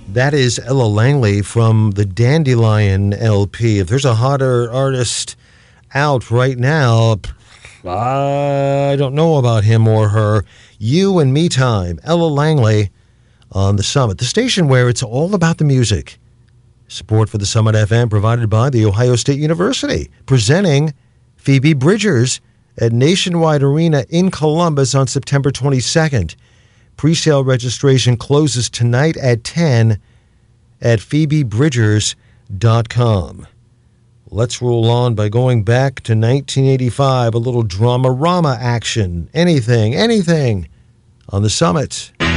That is Ella Langley from the Dandelion LP. If there's a hotter artist out right now, I don't know about him or her. You and Me Time, Ella Langley on the Summit, the station where it's all about the music. Support for the Summit FM provided by The Ohio State University, presenting Phoebe Bridgers at Nationwide Arena in Columbus on September 22nd. Presale registration closes tonight at 10 at phoebebridgers.com. Let's roll on by going back to 1985, a little drama-rama action. Anything on the Summit.